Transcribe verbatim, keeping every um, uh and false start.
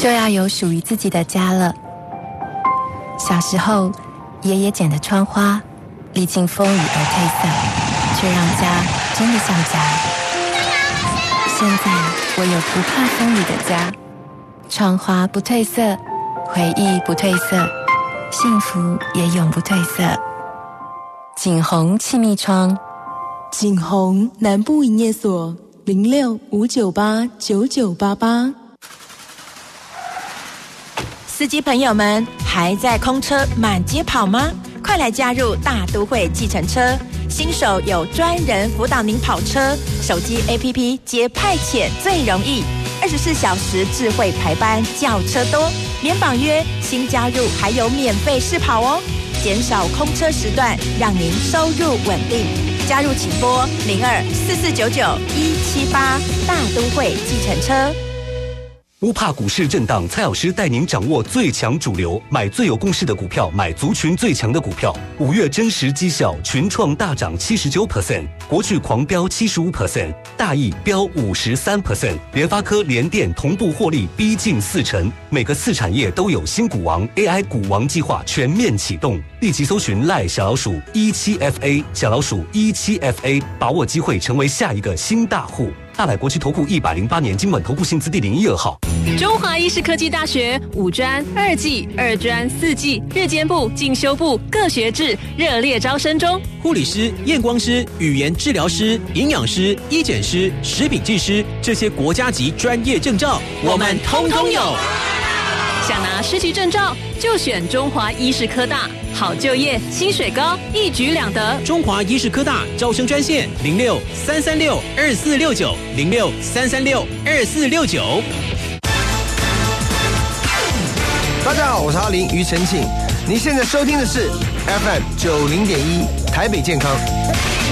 就要有属于自己的家了。小时候，爷爷剪的窗花，历经风雨而褪色，却让家真的像家。现在我有不怕风雨的家，窗花不褪色，回忆不褪色，幸福也永不褪色。景宏气密窗， 景宏南部营业所零六五九八九九八八。 司机朋友们，还在空车满街跑吗？快来加入大都会计程车，新手有专人辅导您跑车，手机 A P P 接派遣最容易，二十四小时智慧排班，叫车多，免绑约，新加入还有免费试跑哦，减少空车时段，让您收入稳定。加入请拨零二四四九九一七八，大都会计程车。 不怕股市震荡，蔡老师带您掌握最强主流，买最有共识的股票，买族群最强的股票。五月真实绩效，群创大涨 百分之七十九， 国巨狂飙 百分之七十五， 大益飙 百分之五十三， 联发科、联电同步获利逼近四成。每个次产业都有新股王 A I 股王计划全面启动，立即搜寻赖小老鼠一七 F A 小老鼠一七 F A， 把握机会成为下一个新大户。大乃国际投顾一百零八年金管投顾新字第零一二号。 中华医事科技大学五专、二技、二专、四技、日间部、进修部各学制热烈招生中。 护理师、验光师、语言治疗师、营养师、医检师、食品技师，这些国家级专业证照，我们通通有。 想拿师级证照，就选中华医事科大，好就业，薪水高，一举两得。 中华医事科大招生专线零六三三六二四六九零六三三六二四六九。 大家好，我是阿林庾澄庆，你现在收听的是 F M 九零点一台北健康。